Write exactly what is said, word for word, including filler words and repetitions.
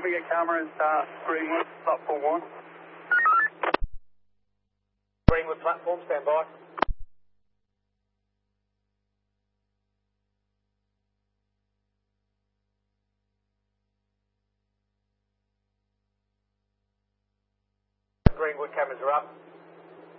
we get cameras at Greenwood, platform one. Greenwood platform, stand by. Greenwood cameras are up.